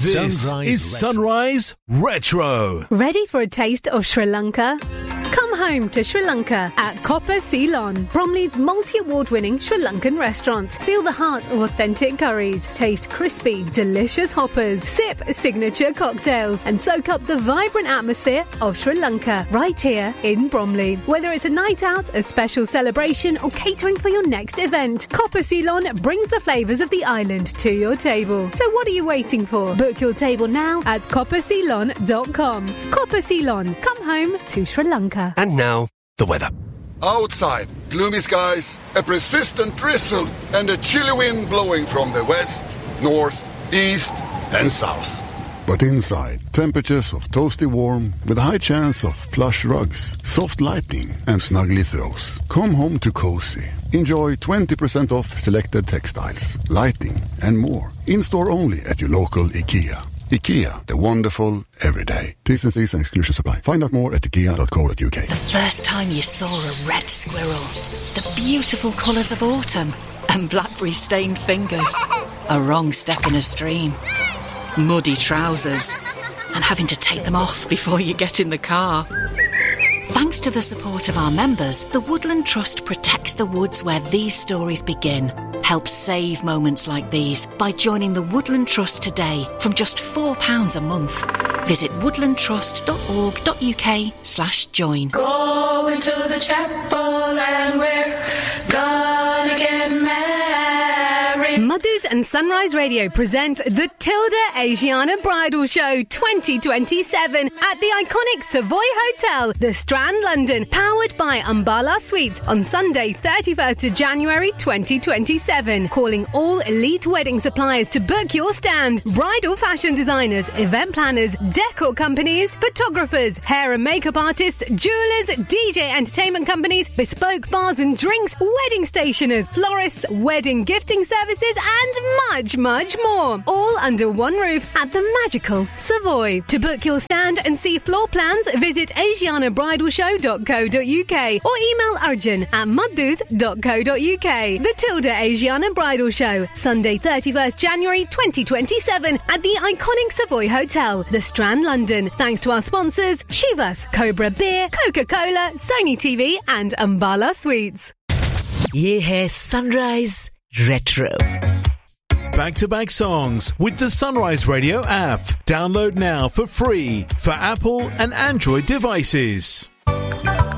This is Sunrise Retro. Ready for a taste of Sri Lanka? Come home to Sri Lanka at Copper Ceylon, Bromley's multi-award-winning Sri Lankan restaurant. Feel the heart of authentic curries, taste crispy, delicious hoppers, sip signature cocktails, and soak up the vibrant atmosphere of Sri Lanka right here in Bromley. Whether it's a night out, a special celebration, or catering for your next event, Copper Ceylon brings the flavours of the island to your table. So what are you waiting for? Book your table now at copperceylon.com. Copper Ceylon, come home to Sri Lanka. And now, the weather. Outside, gloomy skies, a persistent drizzle, and a chilly wind blowing from the west, north, east, and south. But inside, temperatures of toasty warm with a high chance of plush rugs, soft lighting, and snuggly throws. Come home to cozy. Enjoy 20% off selected textiles, lighting, and more. In-store only at your local IKEA. IKEA, the wonderful everyday. T's and C's and exclusions apply. Find out more at ikea.co.uk. The first time you saw a red squirrel, the beautiful colours of autumn, and blackberry-stained fingers. A wrong step in a stream, muddy trousers, and having to take them off before you get in the car. Thanks to the support of our members, the Woodland Trust protects the woods where these stories begin. Help save moments like these by joining the Woodland Trust today from just £4 a month. Visit woodlandtrust.org.uk/join. Going to the chapel and we're gonna get married. Mothers and Sunrise Radio present the Tilda Asiana Bridal Show 2027 at the iconic Savoy Hotel, The Strand, London, powered by Umbala Suites on Sunday 31st of January 2027. Calling all elite wedding suppliers to book your stand. Bridal fashion designers, event planners, decor companies, photographers, hair and makeup artists, jewelers, DJ entertainment companies, bespoke bars and drinks, wedding stationers, florists, wedding gifting services, and much, much more. All under one roof at the magical Savoy. To book your stand and see floor plans, visit asianabridalshow.co.uk or email arjun@muddoos.co.uk. The Tilda Asiana Bridal Show, Sunday 31st January 2027 at the iconic Savoy Hotel, The Strand, London. Thanks to our sponsors, Chivas, Cobra Beer, Coca-Cola, Sony TV and Umbala Suites. ये है Sunrise Retro. Back-to-back songs with the Sunrise Radio app. Download now for free for Apple and Android devices.